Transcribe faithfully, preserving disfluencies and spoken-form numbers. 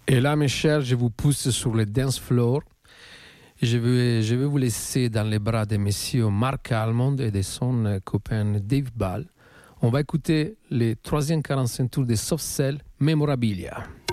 Et là, mes chers, je vous pousse sur le dance floor. Et je vais, je vais vous laisser dans les bras de messieurs Marc Almond et de son copain Dave Ball. On va écouter les troisième quarante-cinq tours de Soft Cell Memorabilia.